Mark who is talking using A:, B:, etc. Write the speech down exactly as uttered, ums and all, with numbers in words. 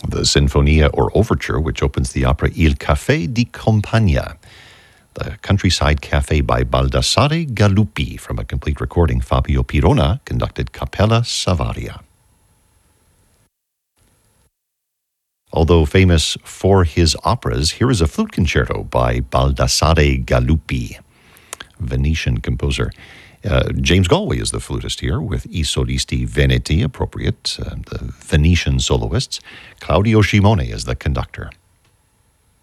A: The Sinfonia or Overture, which opens the opera Il Caffè di Campagna, the Countryside Cafe by Baldassare Galuppi. From a complete recording, Fabio Pirona conducted Cappella Savaria. Although famous for his operas, here is a flute concerto by Baldassare Galuppi, Venetian composer. Uh, James Galway is the flutist here, with I Solisti Veneti, appropriate, uh, the Venetian soloists. Claudio Scimone is the conductor.